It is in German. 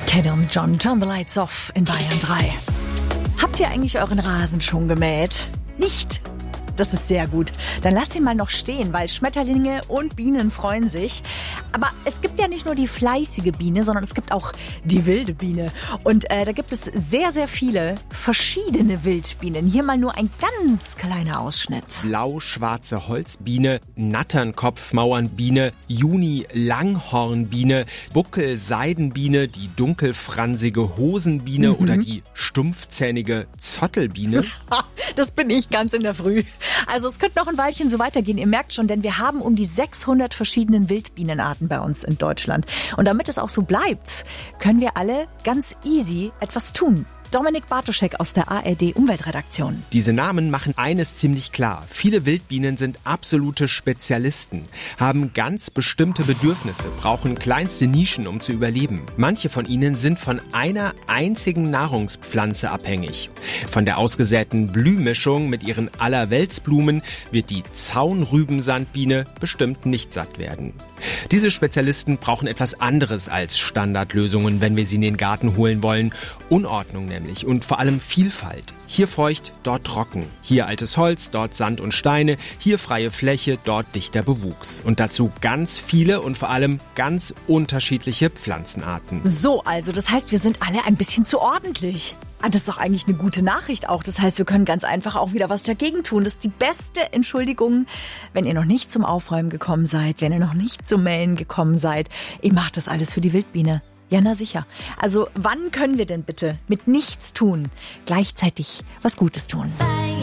Kid und John, Turn the Lights Off in Bayern 3. Habt ihr eigentlich euren Rasen schon gemäht? Nicht? Das ist sehr gut. Dann lasst ihn mal noch stehen, weil Schmetterlinge und Bienen freuen sich. Aber es gibt ja nicht nur die fleißige Biene, sondern es gibt auch die wilde Biene. Und da gibt es sehr, sehr viele verschiedene Wildbienen. Hier mal nur ein ganz kleiner Ausschnitt. Blau-schwarze Holzbiene, Natternkopfmauernbiene, Juni-Langhornbiene, Buckel-Seidenbiene, die dunkelfransige Hosenbiene oder die stumpfzähnige Zottelbiene. Das bin ich ganz in der Früh. Also es könnte noch ein Weilchen so weitergehen. Ihr merkt schon, denn wir haben um die 600 verschiedenen Wildbienenarten bei uns in Deutschland. Und damit es auch so bleibt, können wir alle ganz easy etwas tun. Dominik Bartoschek aus der ARD Umweltredaktion. Diese Namen machen eines ziemlich klar. Viele Wildbienen sind absolute Spezialisten, haben ganz bestimmte Bedürfnisse, brauchen kleinste Nischen, um zu überleben. Manche von ihnen sind von einer einzigen Nahrungspflanze abhängig. Von der ausgesäten Blühmischung mit ihren Allerweltsblumen wird die Zaunrübensandbiene bestimmt nicht satt werden. Diese Spezialisten brauchen etwas anderes als Standardlösungen, wenn wir sie in den Garten holen wollen. Unordnung nämlich und vor allem Vielfalt. Hier feucht, dort trocken. Hier altes Holz, dort Sand und Steine. Hier freie Fläche, dort dichter Bewuchs. Und dazu ganz viele und vor allem ganz unterschiedliche Pflanzenarten. So, also das heißt, wir sind alle ein bisschen zu ordentlich. Das ist doch eigentlich eine gute Nachricht auch. Das heißt, wir können ganz einfach auch wieder was dagegen tun. Das ist die beste Entschuldigung, wenn ihr noch nicht zum Aufräumen gekommen seid, wenn ihr noch nicht zum Mähen gekommen seid. Ihr macht das alles für die Wildbiene. Ja, na sicher. Also wann können wir denn bitte mit nichts tun gleichzeitig was Gutes tun?